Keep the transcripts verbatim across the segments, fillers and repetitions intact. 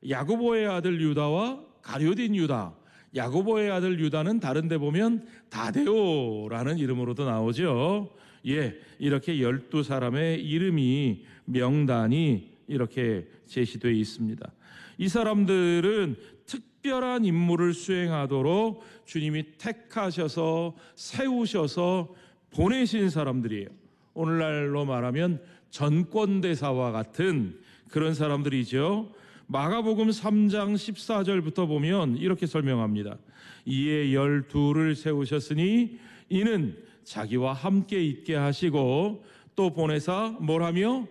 야고보의 아들 유다와 가룟 유다. 야고보의 아들 유다는 다른 데 보면 다데오라는 이름으로도 나오죠. 예, 이렇게 열두 사람의 이름이, 명단이 이렇게 제시되어 있습니다. 이 사람들은 특별한 임무를 수행하도록 주님이 택하셔서 세우셔서 보내신 사람들이에요. 오늘날로 말하면 전권대사와 같은 그런 사람들이죠. 마가복음 삼 장 십사 절부터 보면 이렇게 설명합니다. 이에 열두를 세우셨으니 이는 자기와 함께 있게 하시고 또 보내사 뭘 하며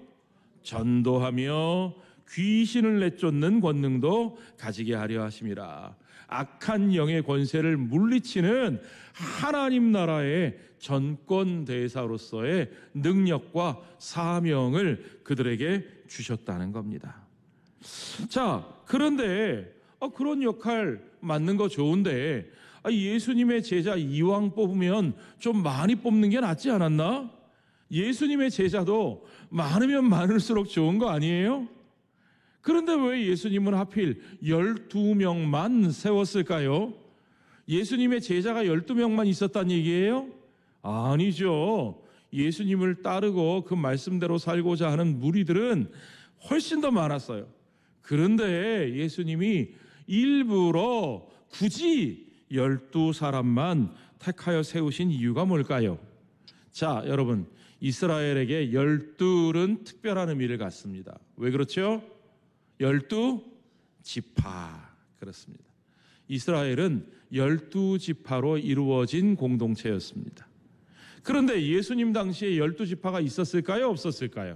전도하며 귀신을 내쫓는 권능도 가지게 하려 하심이라. 악한 영의 권세를 물리치는 하나님 나라의 전권대사로서의 능력과 사명을 그들에게 주셨다는 겁니다. 자, 그런데 아, 그런 역할 맡는 거 좋은데 아, 예수님의 제자 이왕 뽑으면 좀 많이 뽑는 게 낫지 않았나? 예수님의 제자도 많으면 많을수록 좋은 거 아니에요? 그런데 왜 예수님은 하필 열두 명만 세웠을까요? 예수님의 제자가 열두 명만 있었단 얘기예요? 아니죠. 예수님을 따르고 그 말씀대로 살고자 하는 무리들은 훨씬 더 많았어요. 그런데 예수님이 일부러 굳이 열두 사람만 택하여 세우신 이유가 뭘까요? 자, 여러분, 이스라엘에게 열둘은 특별한 의미를 갖습니다. 왜 그렇죠? 열두 지파. 그렇습니다. 이스라엘은 열두 지파로 이루어진 공동체였습니다. 그런데 예수님 당시에 열두 지파가 있었을까요? 없었을까요?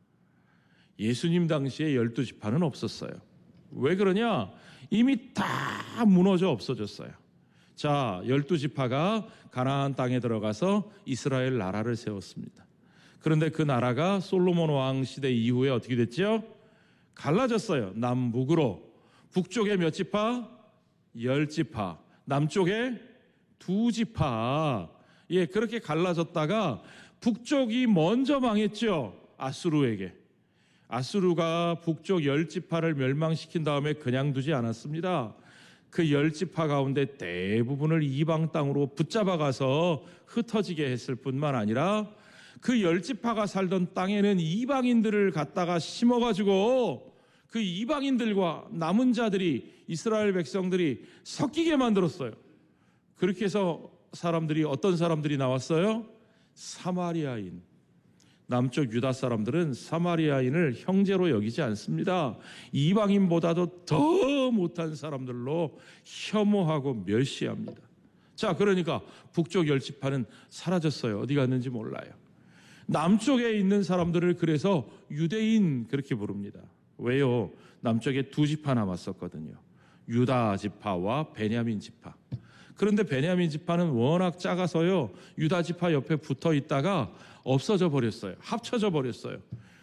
예수님 당시에 열두 지파는 없었어요. 왜 그러냐? 이미 다 무너져 없어졌어요. 자, 열두 지파가 가나안 땅에 들어가서 이스라엘 나라를 세웠습니다. 그런데 그 나라가 솔로몬 왕 시대 이후에 어떻게 됐죠? 갈라졌어요. 남북으로. 북쪽에 몇 지파? 열 지파. 남쪽에 두 지파. 예, 그렇게 갈라졌다가 북쪽이 먼저 망했죠. 아수르에게. 아수르가 북쪽 열 지파를 멸망시킨 다음에 그냥 두지 않았습니다. 그 열 지파 가운데 대부분을 이방 땅으로 붙잡아가서 흩어지게 했을 뿐만 아니라 그 열 지파가 살던 땅에는 이방인들을 갖다가 심어가지고 그 이방인들과 남은 자들이, 이스라엘 백성들이 섞이게 만들었어요. 그렇게 해서 사람들이, 어떤 사람들이 나왔어요? 사마리아인. 남쪽 유다 사람들은 사마리아인을 형제로 여기지 않습니다. 이방인보다도 더 못한 사람들로 혐오하고 멸시합니다. 자, 그러니까 북쪽 열 지파는 사라졌어요. 어디 갔는지 몰라요. 남쪽에 있는 사람들을 그래서 유대인 그렇게 부릅니다. 왜요? 남쪽에 두 지파 남았었거든요. 유다 지파와 베냐민 지파. 그런데 베냐민 지파는 워낙 작아서요, 유다 지파 옆에 붙어 있다가 없어져 버렸어요. 합쳐져 버렸어요.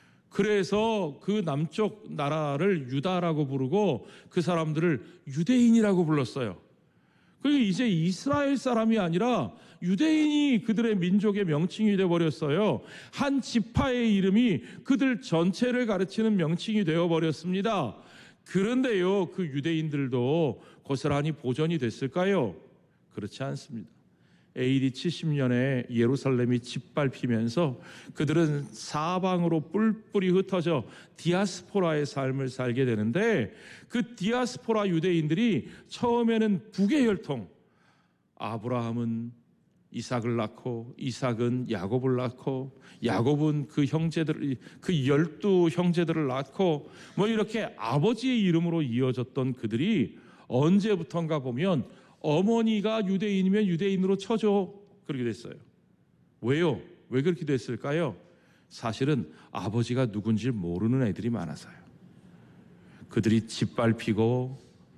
그래서 그 남쪽 나라를 유다라고 부르고 그 사람들을 유대인이라고 불렀어요. 그리고 이제 이스라엘 사람이 아니라 유대인이 그들의 민족의 명칭이 되어버렸어요. 한 지파의 이름이 그들 전체를 가르치는 명칭이 되어버렸습니다. 그런데요, 그 유대인들도 고스란히 보존이 됐을까요? 그렇지 않습니다. 에이디 칠십 년에 예루살렘이 짓밟히면서 그들은 사방으로 뿔뿔이 흩어져 디아스포라의 삶을 살게 되는데, 그 디아스포라 유대인들이 처음에는 북의 혈통, 아브라함은 이삭을 낳고 이삭은 야곱을 낳고 야곱은 그 형제들, 그 열두 형제들을 낳고 뭐 이렇게 아버지의 이름으로 이어졌던 그들이 언제부턴가 보면 어머니가 유대인이면 유대인으로 쳐줘, 그렇게 됐어요. 왜요? 왜 그렇게 됐을까요? 사실은 아버지가 누군지 모르는 애들이 많아서요. 그들이 짓밟히고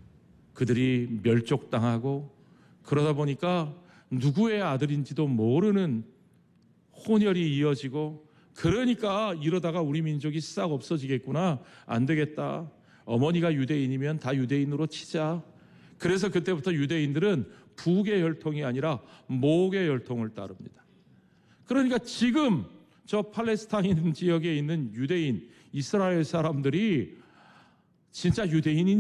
그들이 멸족당하고 그러다 보니까 누구의 아들인지도 모르는 혼혈이 이어지고, 그러니까 이러다가 우리 민족이 싹 없어지겠구나, 안 되겠다, 어머니가 유대인이면 다 유대인으로 치자. 그래서 그때부터 유대인들은 북의 혈통이 아니라 목의 혈통을 따릅니다. 그러니까 지금 저 팔레스타인 지역에 있는 유대인, 이스라엘 사람들이 진짜 유대인인